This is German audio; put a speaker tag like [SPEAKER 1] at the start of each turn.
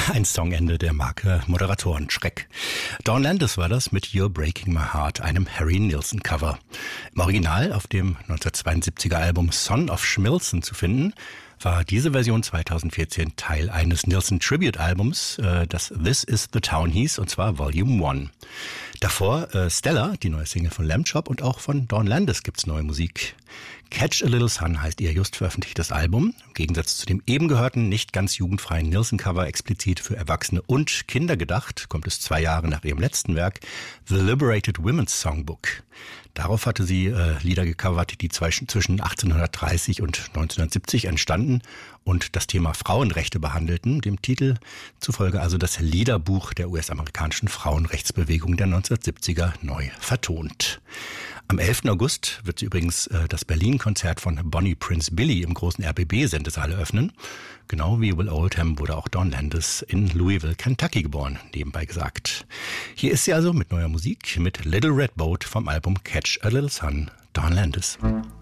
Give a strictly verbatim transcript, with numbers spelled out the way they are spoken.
[SPEAKER 1] Ein Songende der Marke Moderatorenschreck. Dawn Landis war das mit You're Breaking My Heart, einem Harry Nilsson Cover. Im Original auf dem neunzehnhundertzweiundsiebziger Album Son of Schmilsson zu finden, war diese Version zweitausendvierzehn Teil eines Nilsson Tribute Albums, äh, das This Is the Town hieß, und zwar Volume One. Davor äh, Stella, die neue Single von Lamb Chop, und auch von Dawn Landis gibt's neue Musik. Catch a Little Sun heißt ihr just veröffentlichtes Album. Im Gegensatz zu dem eben gehörten, nicht ganz jugendfreien Nilsson-Cover explizit für Erwachsene und Kinder gedacht, kommt es zwei Jahre nach ihrem letzten Werk, The Liberated Women's Songbook. Darauf hatte sie äh, Lieder gecovert, die zwischen achtzehnhundertdreißig und neunzehnhundertsiebzig entstanden und das Thema Frauenrechte behandelten, dem Titel zufolge also das Liederbuch der U S-amerikanischen Frauenrechtsbewegung der neunzehnhundertsiebziger neu vertont. Am elften August wird sie übrigens äh, das Berlin-Konzert von Bonnie Prince Billy im großen R B B-Sendesaal eröffnen. Genau wie Will Oldham wurde auch Dawn Landis in Louisville, Kentucky geboren, nebenbei gesagt. Hier ist sie also mit neuer Musik, mit Little Red Boat vom Album Catch a Little Sun, Dawn Landis.